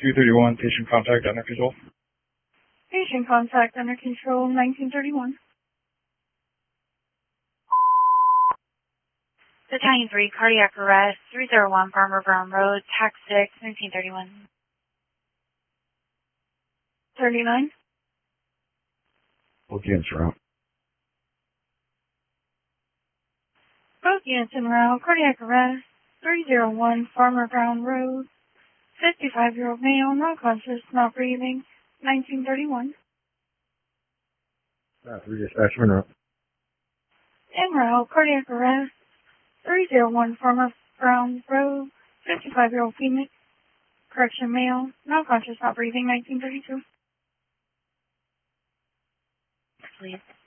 231, patient contact under control. Patient contact under control, 1931. Battalion 3, cardiac arrest, 301 Farmer Brown Road, TAC 6, 1931. 39. Both units are out. Both units en route, cardiac arrest, 301 Farmer Brown Road, 55-year-old male, not conscious, not breathing, 1931. 3 dispatch, en route. En route, cardiac arrest, 301 Farmer Brown Road, 55-year-old female, correction male, not conscious, not breathing, 1932. Please.